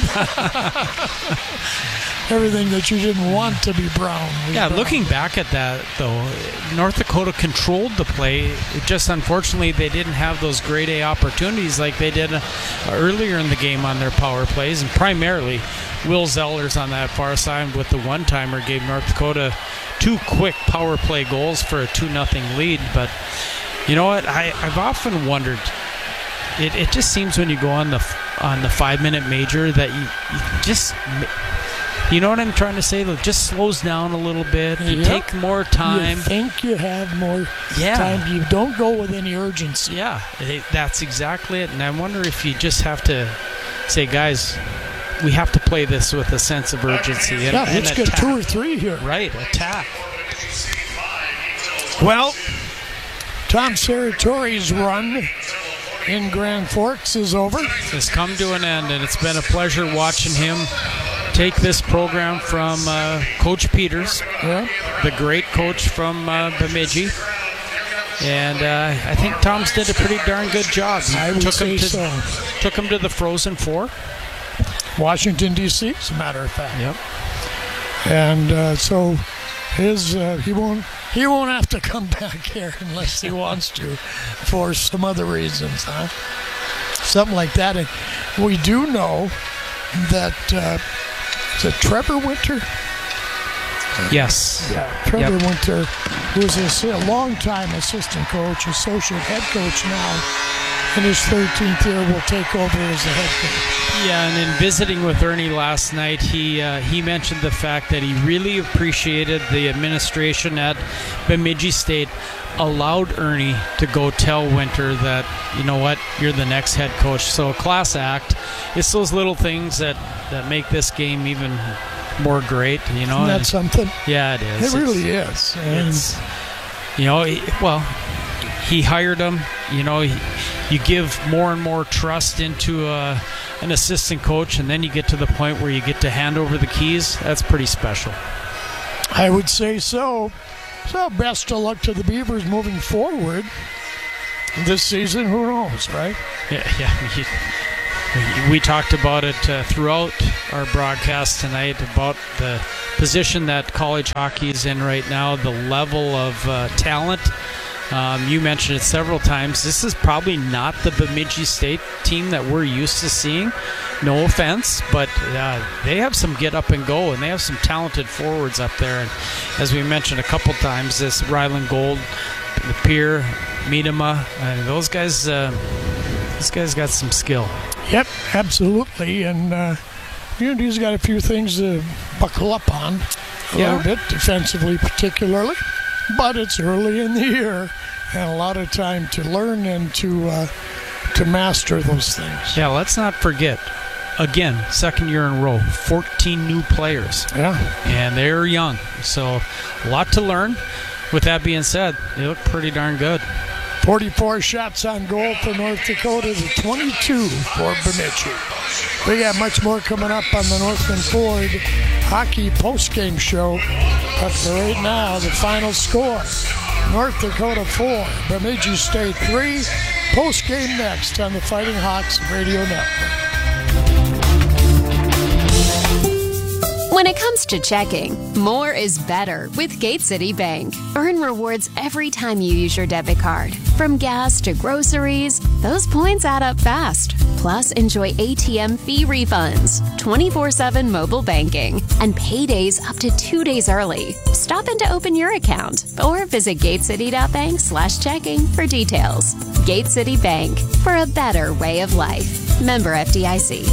Speaker 1: Everything that you didn't want to be brown.
Speaker 8: Yeah,
Speaker 1: brown.
Speaker 8: Looking back at that, though, North Dakota controlled the play. It just, unfortunately, they didn't have those grade A opportunities like they did earlier in the game on their power plays. And primarily, Will Zellers on that far side with the one-timer gave North Dakota 2 quick power play goals for a 2-0 lead. But you know what? I've often wondered. It just seems when you go on the 5-minute major that you just, you know what I'm trying to say? It just slows down a little bit. You take more time.
Speaker 1: You think you have more time. You don't go with any urgency.
Speaker 8: Yeah, that's exactly it. And I wonder if you just have to say, guys, we have to play this with a sense of urgency.
Speaker 1: Let's get 2 or 3 here.
Speaker 8: Right, attack.
Speaker 1: Well, Tom Serratori's run in Grand Forks is over.
Speaker 8: It's come to an end, and it's been a pleasure watching him take this program from Coach Peters, the great coach from Bemidji. And I think Tom's did a pretty darn good job.
Speaker 1: I would say so.
Speaker 8: Took him to the Frozen Four.
Speaker 1: Washington, D.C., as a matter of fact.
Speaker 8: Yep.
Speaker 1: And so he won't have to come back here unless he wants to for some other reasons, huh? Something like that. And we do know that is it Trevor Winter?
Speaker 8: Yes.
Speaker 1: Yeah, Trevor Winter, who's a long-time assistant coach, associate head coach now. In his 13th year, will take over as the head coach.
Speaker 8: Yeah, and in visiting with Ernie last night, he mentioned the fact that he really appreciated the administration at Bemidji State allowed Ernie to go tell Winter that, you know what, you're the next head coach. So a class act. It's those little things that make this game even more great, you know.
Speaker 1: Isn't that something?
Speaker 8: Yeah, it is.
Speaker 1: It really is. And
Speaker 8: It's, you know, he hired him. You know, you give more and more trust into an assistant coach, and then you get to the point where you get to hand over the keys. That's pretty special.
Speaker 1: I would say so. So best of luck to the Beavers moving forward this season. Who knows, right?
Speaker 8: Yeah. We talked about it throughout our broadcast tonight about the position that college hockey is in right now, the level of talent. You mentioned it several times. This is probably not the Bemidji State team that we're used to seeing. No offense, but they have some get up and go, and they have some talented forwards up there. And as we mentioned a couple times, this Ryland Gold, the Pierre, Miedema, those guys. This guy's got some skill.
Speaker 1: Yep, absolutely. And Unity's got a few things to buckle up on a little bit, defensively particularly. But it's early in the year and a lot of time to learn and to master those things.
Speaker 8: Yeah, let's not forget, again, second year in a row, 14 new players.
Speaker 1: Yeah. And
Speaker 8: they're young. So a lot to learn. With that being said, they look pretty darn good.
Speaker 1: 44 shots on goal for North Dakota to 22 for Bemidji. We got much more coming up on the Northland Ford Hockey postgame show. But for right now, the final score, North Dakota 4, Bemidji State 3. Postgame next on the Fighting Hawks Radio Network.
Speaker 20: When it comes to checking, more is better with Gate City Bank. Earn rewards every time you use your debit card. From gas to groceries, those points add up fast. Plus, enjoy ATM fee refunds, 24/7 mobile banking, and paydays up to 2 days early. Stop in to open your account or visit gatecity.bank/checking for details. Gate City Bank, for a better way of life. Member FDIC.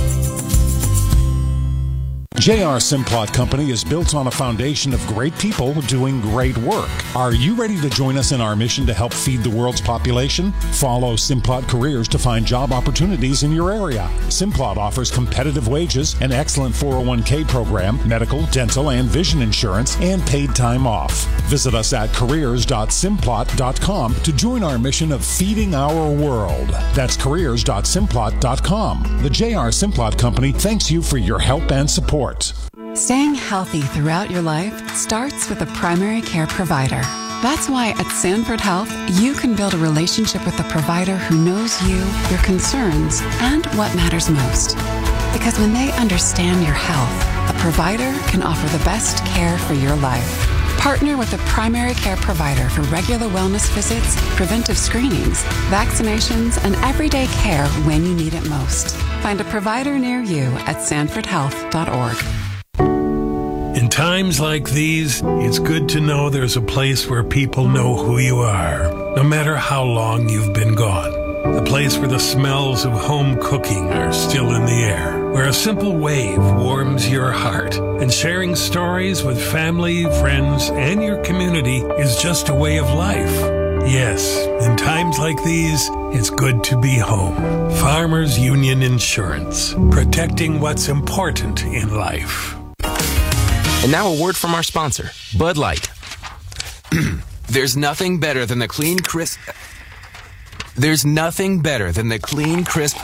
Speaker 21: J.R. Simplot Company is built on a foundation of great people doing great work. Are you ready to join us in our mission to help feed the world's population? Follow Simplot Careers to find job opportunities in your area. Simplot offers competitive wages, an excellent 401k program, medical, dental, and vision insurance, and paid time off. Visit us at careers.simplot.com to join our mission of feeding our world. That's careers.simplot.com. The J.R. Simplot Company thanks you for your help and support.
Speaker 22: Staying healthy throughout your life starts with a primary care provider. That's why at Sanford Health, you can build a relationship with a provider who knows you, your concerns, and what matters most. Because when they understand your health, a provider can offer the best care for your life. Partner with a primary care provider for regular wellness visits, preventive screenings, vaccinations, and everyday care when you need it most. Find a provider near you at sanfordhealth.org.
Speaker 14: In times like these, it's good to know there's a place where people know who you are, no matter how long you've been gone. A place where the smells of home cooking are still in the air, where a simple wave warms your heart, and sharing stories with family, friends, and your community is just a way of life. Yes, in times like these, it's good to be home. Farmers Union Insurance, protecting what's important in life.
Speaker 18: And now a word from our sponsor, Bud Light. There's nothing better than the clean, crisp... There's nothing better than the clean, crisp...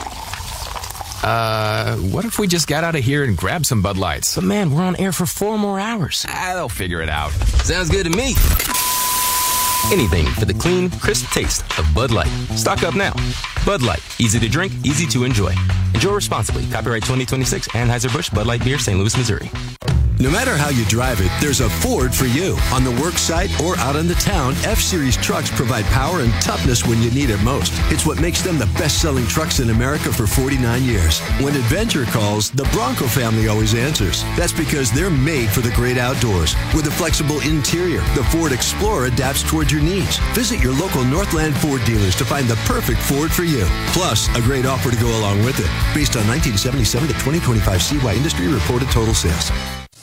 Speaker 18: what if we just got out of here and grabbed some Bud Lights? But man, we're on air for 4 more hours. They'll figure it out. Sounds good to me. Anything for the clean, crisp taste of Bud Light. Stock up now. Bud Light. Easy to drink, easy to enjoy. Enjoy responsibly. Copyright 2026, Anheuser-Busch, Bud Light Beer, St. Louis, Missouri.
Speaker 23: No matter how you drive it, there's a Ford for you. On the work site or out in the town, F-Series trucks provide power and toughness when you need it most. It's what makes them the best-selling trucks in America for 49 years. When adventure calls, the Bronco family always answers. That's because they're made for the great outdoors. With a flexible interior, the Ford Explorer adapts toward your needs. Visit your local Northland Ford dealers to find the perfect Ford for you. Plus, a great offer to go along with it. Based on 1977 to 2025 CY industry reported total sales.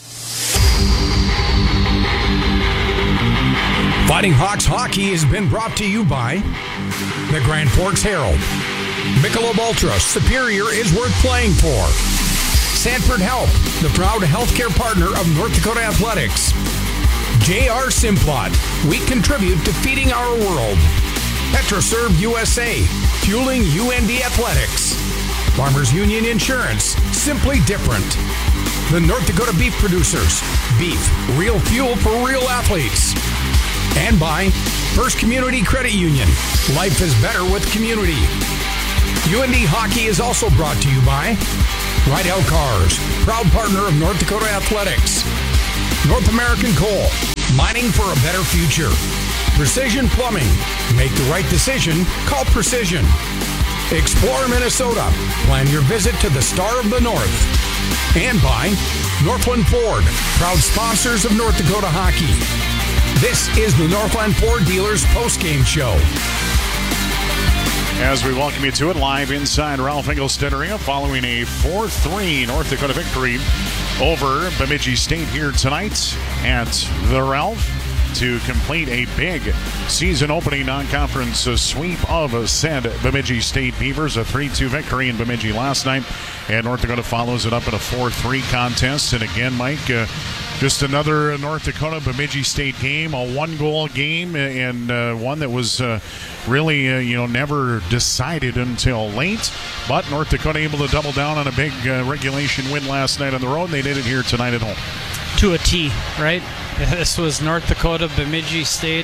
Speaker 15: Fighting Hawks Hockey has been brought to you by the Grand Forks Herald. Michelob Ultra, Superior is worth playing for.
Speaker 12: Sanford Health, the proud healthcare partner of North Dakota Athletics. J.R. Simplot, we contribute to feeding our world. PetroServe USA, fueling UND Athletics. Farmers Union Insurance, simply different. The North Dakota Beef Producers, beef, real fuel for real athletes. And by First Community Credit Union, life is better with community. UND Hockey is also brought to you by Rydell Cars, proud partner of North Dakota Athletics. North American Coal, mining for a better future. Precision Plumbing, make the right decision, call Precision. Explore Minnesota, plan your visit to the Star of the North. And by Northland Ford, proud sponsors of North Dakota Hockey. This is the Northland Ford Dealers postgame show.
Speaker 2: As we welcome you to it live inside Ralph Engelstad Arena following a 4-3 North Dakota victory over Bemidji State here tonight at the Ralph to complete a big season opening non-conference sweep of said Bemidji State Beavers. A 3-2 victory in Bemidji last night, and North Dakota follows it up in a 4-3 contest. And again, Mike, just another North Dakota Bemidji State game, a one-goal game, and one that was really never decided until late. But North Dakota able to double down on a big regulation win last night on the road, and they did it here tonight at home.
Speaker 8: To a T, right? This was North Dakota Bemidji State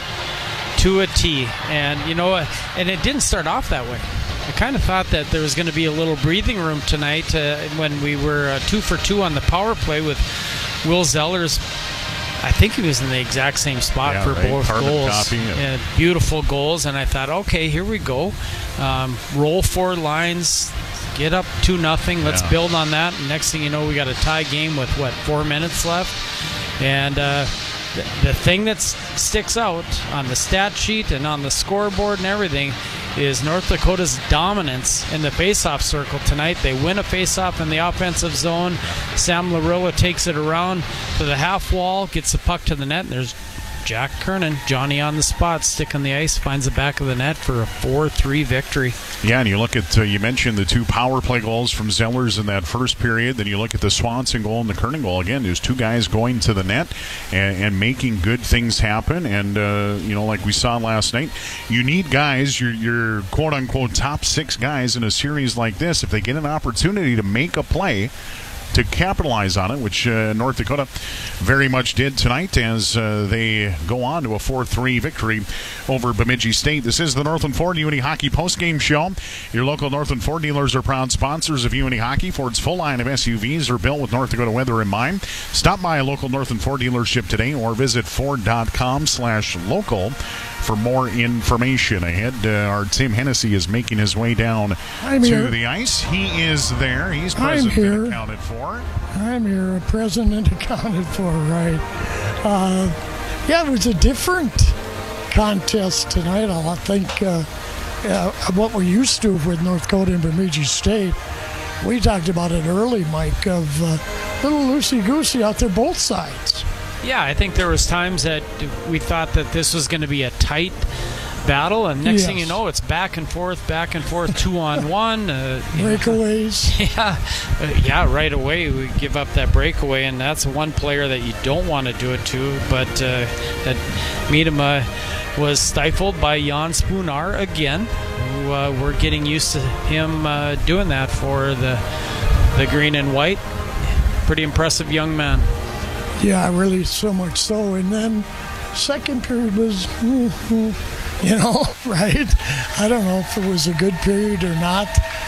Speaker 8: to a T. And you know what? And it didn't start off that way. I kind of thought that there was going to be a little breathing room tonight when we were 2 for 2 on the power play with Will Zellers. I think he was in the exact same spot for both goals. Beautiful goals, and I thought, okay, here we go. Roll 4 lines, get up 2-0. Let's build on that. And next thing you know, we got a tie game with 4 minutes left. And the thing that sticks out on the stat sheet and on the scoreboard and everything is North Dakota's dominance in the faceoff circle tonight. They win a faceoff in the offensive zone. Sam Larilla takes it around to the half wall, gets the puck to the net, and there's Jack Kernan, Johnny on the spot, stick on the ice, finds the back of the net for a 4-3 victory.
Speaker 2: Yeah, and you look at, you mentioned the 2 power play goals from Zellers in that first period. Then you look at the Swanson goal and the Kernan goal. Again, there's 2 guys going to the net and making good things happen. And, like we saw last night, you need guys, your quote-unquote top 6 guys in a series like this, if they get an opportunity to make a play, to capitalize on it, which North Dakota very much did tonight as they go on to a 4-3 victory over Bemidji State. This is the Northland Ford UNE Hockey postgame show. Your local Northland Ford dealers are proud sponsors of UNE Hockey. Ford's full line of SUVs are built with North Dakota weather in mind. Stop by a local Northland Ford dealership today or visit Ford.com/local for more information. Ahead, our Tim Hennessy is making his way down to the ice. He is there. He's present and accounted for.
Speaker 1: I'm here, present and accounted for, right. It was a different contest tonight. I think what we're used to with North Dakota and Bemidji State. We talked about it early, Mike, of little loosey-goosey out there both sides.
Speaker 8: Yeah, I think there was times that we thought that this was going to be a tight battle, and next thing you know, it's back and forth, 2-on-1.
Speaker 1: Breakaways.
Speaker 8: Right away we give up that breakaway, and that's one player that you don't want to do it to. But that Miedema was stifled by Jan Spoonar again. Who, we're getting used to him doing that for the green and white. Pretty impressive young man.
Speaker 1: Yeah, really, so much so. And then second period was, right? I don't know if it was a good period or not.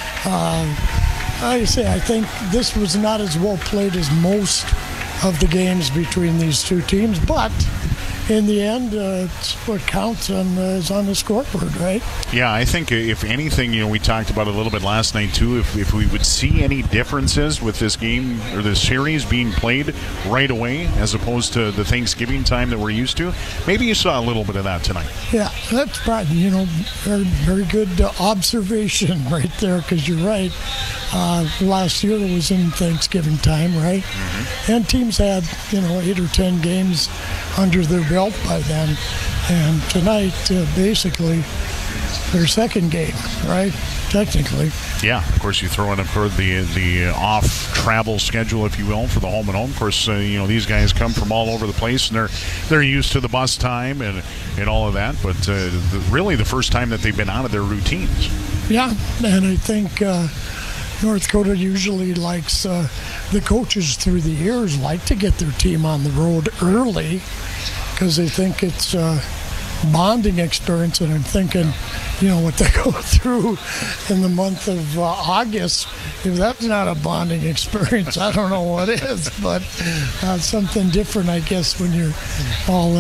Speaker 1: I think this was not as well played as most of the games between these two teams, but in the end, it's what counts is on the scoreboard, right?
Speaker 2: Yeah, I think if anything, we talked about it a little bit last night too. If we would see any differences with this game or this series being played right away as opposed to the Thanksgiving time that we're used to, maybe you saw a little bit of that tonight.
Speaker 1: Yeah, that's probably very, very good observation right there, because you're right. Last year it was in Thanksgiving time, right? Mm-hmm. And teams had 8 or 10 games under their belt by then, and tonight basically their second game, right? Technically.
Speaker 2: Yeah, of course, you throw in the off travel schedule, if you will, for the home and home. Of course, these guys come from all over the place, and they're used to the bus time and all of that. But really, the first time that they've been out of their routines.
Speaker 1: Yeah, and I think North Dakota usually likes the coaches through the years like to get their team on the road early because they think it's a bonding experience. And I'm thinking, what they go through in the month of August, if that's not a bonding experience, I don't know what is. But something different, I guess, when you're all